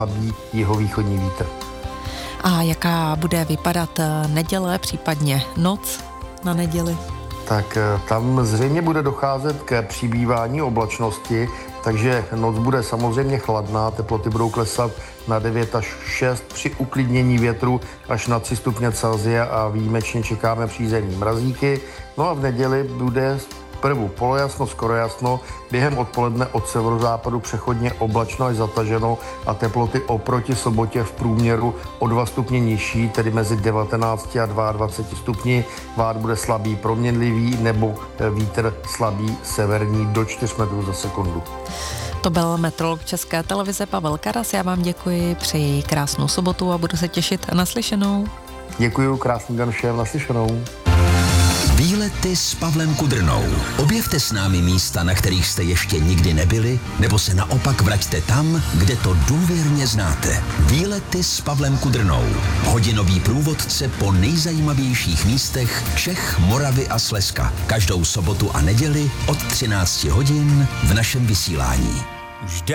slabý jihovýchodní vítr. A jaká bude vypadat neděle, případně noc na neděli? Tak tam zřejmě bude docházet k přibývání oblačnosti, takže noc bude samozřejmě chladná, teploty budou klesat na 9 až 6 při uklidnění větru až na 3 stupně Celsia a výjimečně čekáme přízemní mrazíky. No a v neděli bude zprvu polojasno, skoro jasno, během odpoledne od severozápadu přechodně oblačno až zataženo a teploty oproti sobotě v průměru o 2 stupně nižší, tedy mezi 19 a 22 stupni. Vát bude slabý proměnlivý nebo vítr slabý severní do 4 metrů za sekundu. To byl meteorolog České televize Pavel Karas. Já vám děkuji, přeji krásnou sobotu a budu se těšit na slyšenou. Děkuji, krásný den všem, naslyšenou. Výlety s Pavlem Kudrnou. Objevte s námi místa, na kterých jste ještě nikdy nebyli, nebo se naopak vraťte tam, kde to důvěrně znáte. Výlety s Pavlem Kudrnou. Hodinový průvodce po nejzajímavějších místech Čech, Moravy a Slezska. Každou sobotu a neděli od 13 hodin v našem vysílání.